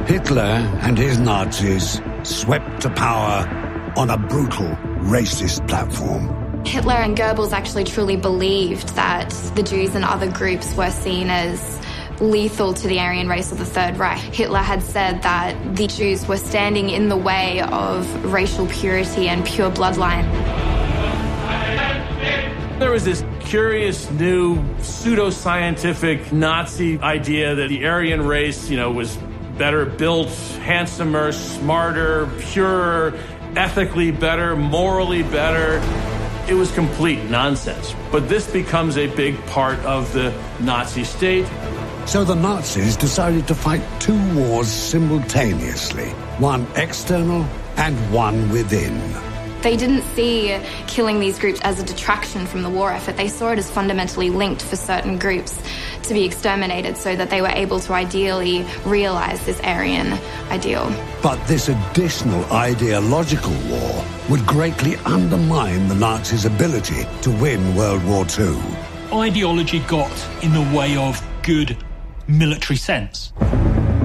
Hitler and his Nazis swept to power on a brutal, racist platform. Hitler and Goebbels actually truly believed that the Jews and other groups were seen as lethal to the Aryan race of the Third Reich. Hitler had said that the Jews were standing in the way of racial purity and pure bloodline. There was this curious new pseudo-scientific Nazi idea that the Aryan race, was better built, handsomer, smarter, purer, ethically better, morally better. It was complete nonsense. But this becomes a big part of the Nazi state. So the Nazis decided to fight two wars simultaneously, one external and one within. They didn't see killing these groups as a detraction from the war effort. They saw it as fundamentally linked for certain groups to be exterminated so that they were able to ideally realize this Aryan ideal. But this additional ideological war would greatly undermine the Nazis' ability to win World War II. Ideology got in the way of good military sense.